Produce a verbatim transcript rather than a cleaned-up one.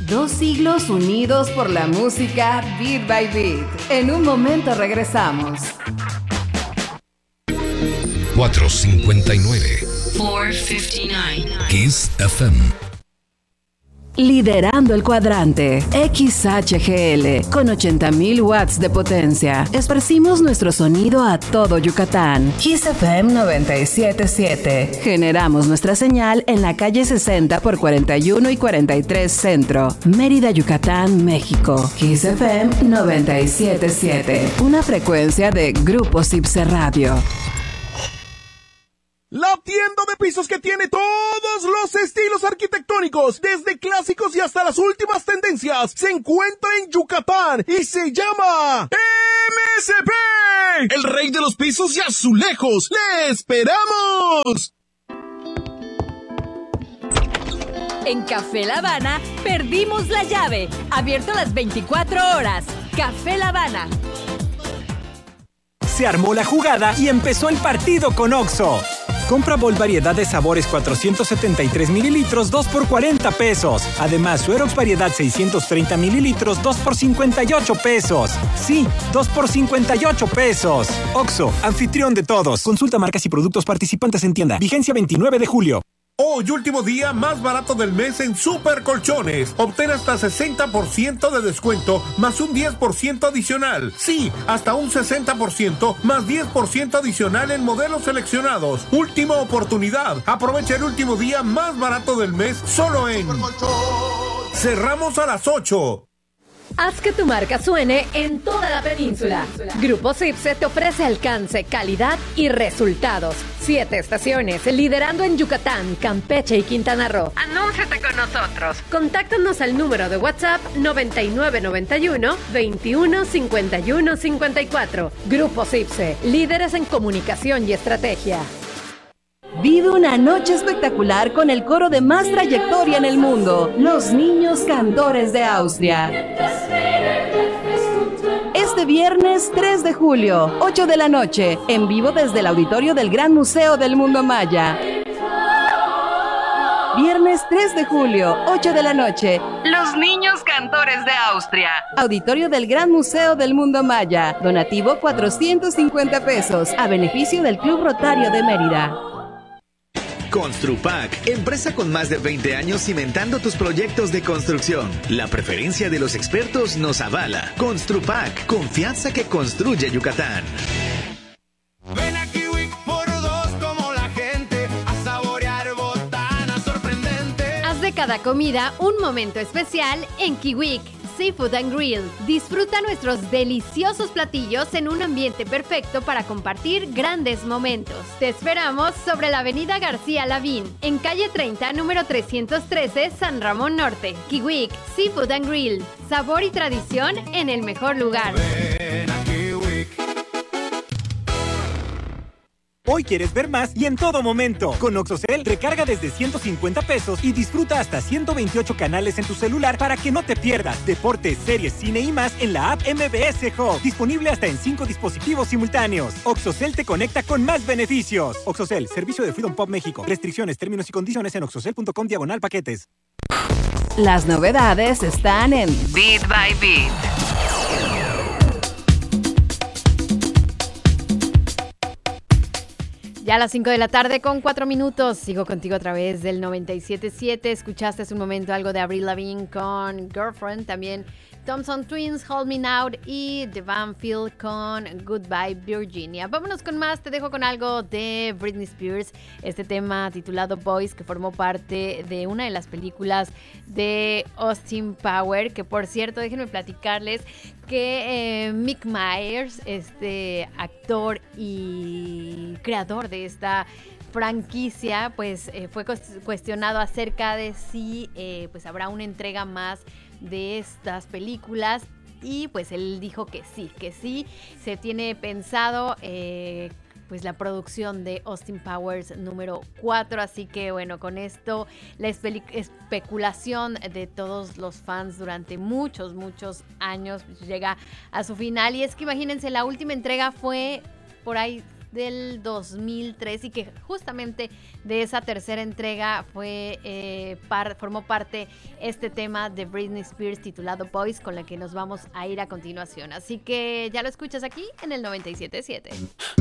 Dos siglos unidos por la música Beat by Beat. En un momento regresamos. cuatrocientos cincuenta y nueve. cuatrocientos cincuenta y nueve. Kiss F M. Liderando el cuadrante, X H G L, con ochenta mil watts de potencia. Esparcimos nuestro sonido a todo Yucatán. Kiss F M noventa y siete punto siete. Generamos nuestra señal en la calle sesenta por cuarenta y uno y cuarenta y tres Centro, Mérida, Yucatán, México. Kiss F M noventa y siete punto siete. Una frecuencia de Grupo Cipse Radio. La tienda de pisos que tiene todos los estilos arquitectónicos, desde clásicos y hasta las últimas tendencias, se encuentra en Yucatán y se llama M S P, el rey de los pisos y azulejos. ¡Le esperamos! En Café La Habana perdimos la llave. Abierto las veinticuatro horas. Café La Habana. Se armó la jugada y empezó el partido con Oxxo. Compra Bol variedad de sabores cuatrocientos setenta y tres mililitros, dos por cuarenta pesos. Además, Suerox variedad seiscientos treinta mililitros, dos por cincuenta y ocho pesos. Sí, dos por cincuenta y ocho pesos. Oxxo, anfitrión de todos. Consulta marcas y productos participantes en tienda. Vigencia veintinueve de julio. Hoy, último día más barato del mes en Super Colchones. Obtén hasta sesenta por ciento de descuento más un diez por ciento adicional. Sí, hasta un sesenta por ciento más diez por ciento adicional en modelos seleccionados. Última oportunidad. Aprovecha el último día más barato del mes solo en Cerramos a las ocho. Haz que tu marca suene en toda la península. Grupo Cipse te ofrece alcance, calidad y resultados. Siete estaciones, liderando en Yucatán, Campeche y Quintana Roo. Anúnciate con nosotros. Contáctanos al número de WhatsApp noventa y nueve noventa y uno, veintiuno, cincuenta y uno, cincuenta y cuatro. Grupo Cipse, líderes en comunicación y estrategia. Vive una noche espectacular con el coro de más trayectoria en el mundo, Los Niños Cantores de Austria. Este viernes tres de julio, ocho de la noche, en vivo desde el auditorio del Gran Museo del Mundo Maya. Viernes tres de julio, ocho de la noche, Los Niños Cantores de Austria. Auditorio del Gran Museo del Mundo Maya. Donativo cuatrocientos cincuenta pesos, a beneficio del Club Rotario de Mérida. Construpac, empresa con más de veinte años cimentando tus proyectos de construcción. La preferencia de los expertos nos avala. Construpac, confianza que construye Yucatán. Ven a Kiwik por dos como la gente, a saborear botanas sorprendentes. Haz de cada comida un momento especial en Kiwik Seafood and Grill. Disfruta nuestros deliciosos platillos en un ambiente perfecto para compartir grandes momentos. Te esperamos sobre la avenida García Lavín, en calle treinta, número trescientos trece, San Ramón Norte. Kiwik Seafood and Grill. Sabor y tradición en el mejor lugar. Ven a Kiwik. Hoy quieres ver más y en todo momento. Con Oxocel, recarga desde ciento cincuenta pesos y disfruta hasta ciento veintiocho canales en tu celular para que no te pierdas deportes, series, cine y más en la app M B S Hub. Disponible hasta en cinco dispositivos simultáneos. Oxocel te conecta con más beneficios. Oxocel, servicio de Freedom Pop México. Restricciones, términos y condiciones en oxocel punto com diagonal paquetes. Las novedades están en Beat by Beat. Ya a las cinco de la tarde con cuatro minutos. Sigo contigo a través del noventa y siete punto siete. Escuchaste hace un momento algo de Avril Lavigne con Girlfriend. También Thompson Twins, Hold Me Now y The Banfield con Goodbye Virginia. Vámonos con más. Te dejo con algo de Britney Spears. Este tema titulado Boys, que formó parte de una de las películas de Austin Powers. Que por cierto, déjenme platicarles que eh, Mick Myers, este actor y creador de esta franquicia, pues eh, fue cuestionado acerca de si eh, pues habrá una entrega más de estas películas, y pues él dijo que sí, que sí se tiene pensado eh, pues la producción de Austin Powers número cuatro, así que bueno, con esto la espe- especulación de todos los fans durante muchos, muchos años pues, llega a su final. Y es que imagínense, la última entrega fue por ahí del dos mil tres y que justamente de esa tercera entrega fue eh, par, formó parte este tema de Britney Spears titulado Boys, con la que nos vamos a ir a continuación. Así que ya lo escuchas aquí en el noventa y siete punto siete.